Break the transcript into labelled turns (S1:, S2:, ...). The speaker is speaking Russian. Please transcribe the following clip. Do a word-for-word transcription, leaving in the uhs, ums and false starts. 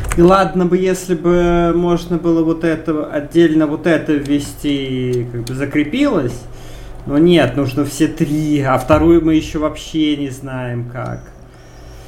S1: И ладно бы, если бы можно было вот это отдельно вот это ввести, как бы закрепилось. Но нет, нужно все три, а вторую мы еще вообще не знаем как.